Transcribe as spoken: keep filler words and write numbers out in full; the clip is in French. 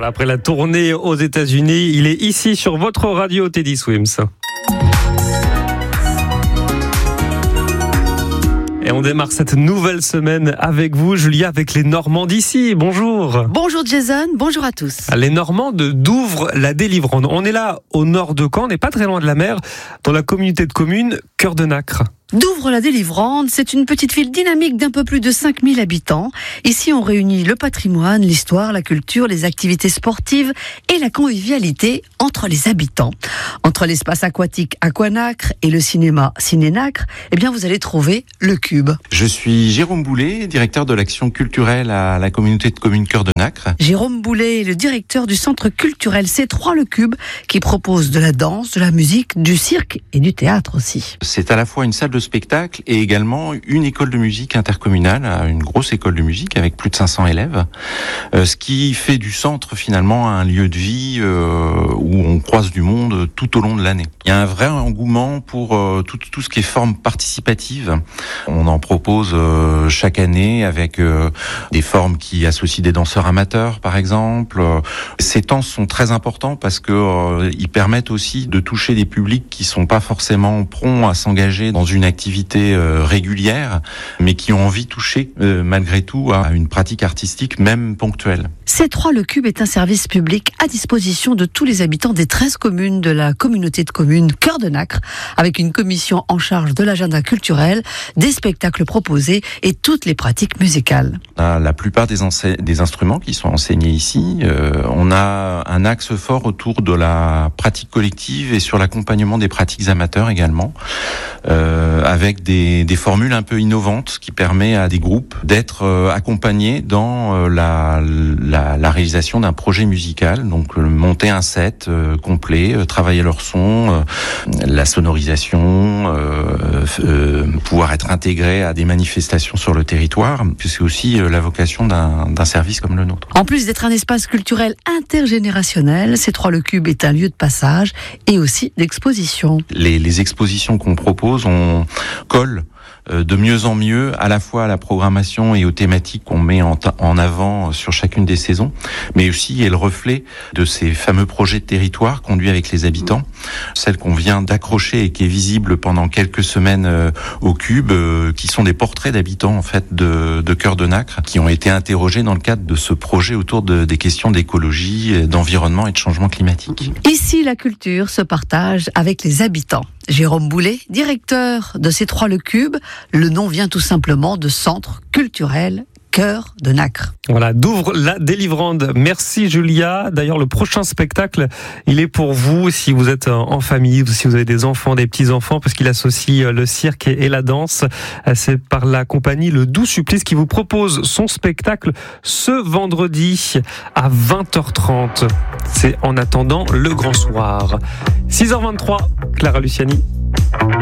Après la tournée aux États-Unis, il est ici sur votre radio Teddy Swims. Et on démarre cette nouvelle semaine avec vous, Julia, avec les Normands d'ici. Bonjour. Bonjour Jason, bonjour à tous. Les Normands de Douvres-la-Délivrande. On est là au nord de Caen, on n'est pas très loin de la mer, dans la communauté de communes Cœur de Nacre. Douvres-la-Délivrande, c'est une petite ville dynamique d'un peu plus de cinq mille habitants. Ici, on réunit le patrimoine, l'histoire, la culture, les activités sportives et la convivialité entre les habitants. Entre l'espace aquatique Aquanacre et le cinéma Cinénacre, eh bien, vous allez trouver le Cube. Je suis Jérôme Boulet, directeur de l'action culturelle à la communauté de communes Cœur de Nacre. Jérôme Boulet est le directeur du centre culturel C trois Le Cube, qui propose de la danse, de la musique, du cirque et du théâtre aussi. C'est à la fois une salle de spectacle et également une école de musique intercommunale, une grosse école de musique avec plus de cinq cents élèves, euh, ce qui fait du centre finalement un lieu de vie euh, où on croise du monde tout au long de l'année. Il y a un vrai engouement pour euh, tout, tout ce qui est forme participative. On en propose euh, chaque année avec euh, des formes qui associent des danseurs amateurs par exemple. Ces temps sont très importants parce que euh, ils permettent aussi de toucher des publics qui sont pas forcément prompts à s'engager dans une activité euh, régulière, mais qui ont envie de toucher euh, malgré tout à une pratique artistique même ponctuelle. C trois Le Cube est un service public à disposition de tous les habitants des treize communes de la communauté de communes Cœur de Nacre, avec une commission en charge de l'agenda culturel, des spectacles proposés et toutes les pratiques musicales. On a la plupart des, ense- des instruments qui sont enseignés ici. Euh, on a un axe fort autour de la pratique collective et sur l'accompagnement des pratiques amateurs également, euh, avec des, des formules un peu innovantes qui permet à des groupes d'être euh, accompagnés dans euh, la, la, la réalisation d'un projet musical, donc euh, monter un set euh, complet, euh, travailler leur son, euh, la sonorisation, euh, euh, pouvoir être intégré à des manifestations sur le territoire, puis c'est aussi euh, la vocation d'un, d'un service comme le nôtre. En plus d'être un espace culturel intergénérationnel, C trois Le Cube est un lieu de passage et aussi d'exposition. Les, les expositions qu'on propose, on colle de mieux en mieux à la fois à la programmation et aux thématiques qu'on met en, ta- en avant sur chacune des saisons, mais aussi est le reflet de ces fameux projets de territoire conduits avec les habitants. Celle qu'on vient d'accrocher et qui est visible pendant quelques semaines euh, au Cube, euh, qui sont des portraits d'habitants en fait de, de Cœur de Nacre, qui ont été interrogés dans le cadre de ce projet autour de, des questions d'écologie, d'environnement et de changement climatique. Ici, la culture se partage avec les habitants. Jérôme Boulet, directeur de C trois Le Cube, le nom vient tout simplement de Centre culturel Cœur de Nacre. Voilà, Douvres-la-Délivrande. Merci Julia. D'ailleurs, le prochain spectacle, il est pour vous si vous êtes en famille, si vous avez des enfants, des petits-enfants, parce qu'il associe le cirque et la danse. C'est par la compagnie Le Doux Supplice qui vous propose son spectacle ce vendredi à vingt heures trente. C'est en attendant le grand soir. six heures vingt-trois, Clara Luciani.